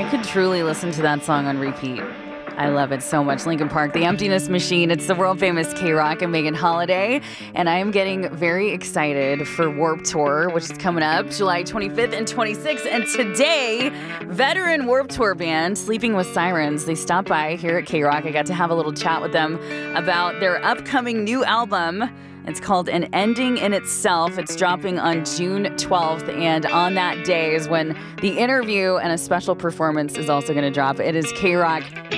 could truly listen to that song on repeat. I love it so much. Linkin Park, The Emptiness Machine. It's the world-famous K-Rock and Megan Holiday. And I am getting very excited for Warped Tour, which is coming up July 25th and 26th. And today, veteran Warped Tour band, Sleeping with Sirens, they stopped by here at K-Rock. I got to have a little chat with them about their upcoming new album. It's called An Ending in Itself. It's dropping on June 12th, and on that day is when the interview and a special performance is also going to drop. It is K-Rock